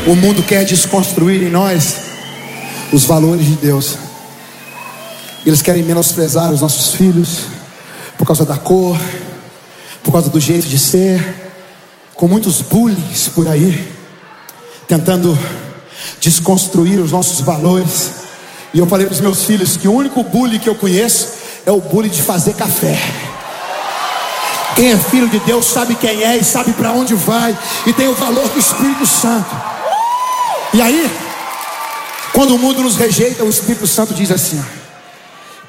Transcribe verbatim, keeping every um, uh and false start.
O mundo quer desconstruir em nós os valores de Deus. Eles querem menosprezar os nossos filhos por causa da cor, por causa do jeito de ser, com muitos bullies por aí, tentando desconstruir os nossos valores. E eu falei para os meus filhos que o único bullying que eu conheço é o bullying de fazer café. Quem é filho de Deus sabe quem é e sabe para onde vai, e tem o valor do Espírito Santo. E aí, quando o mundo nos rejeita, o Espírito Santo diz assim: